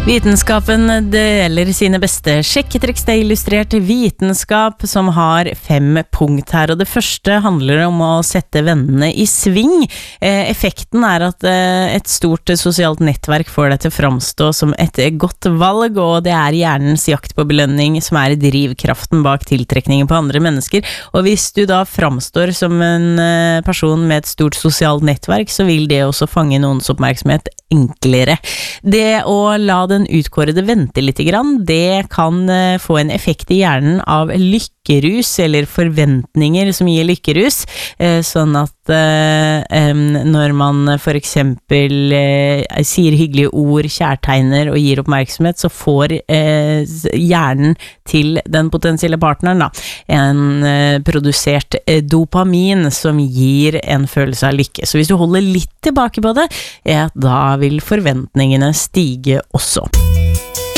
Vitenskapen deler sine beste sjekketriks. Det er illustrert vitenskap som har 5 punkt her, og det første handler om å sette vennene i sving. Effekten er at et stort sosialt nettverk får deg til å framstå som et godt valg, og det er hjernens jakt på belønning som er drivkraften bak tiltrekningen på andre mennesker. Og hvis du da framstår som en person med et stort sosialt nettverk, så vil det også fange noens oppmerksomhet enklere. Det å la den utkårede vente litt grann, det kan få en effekt i hjernen av lykkerus, eller forventninger som gir lykkerus, sånn at når man for eksempel sier hyggelige ord, kjærtegner og gir oppmerksomhet, så får hjernen til den potensielle partneren en produsert dopamin som gir en følelse av lykke. Så hvis du holder litt tilbake på det, da vil forventningene stige også.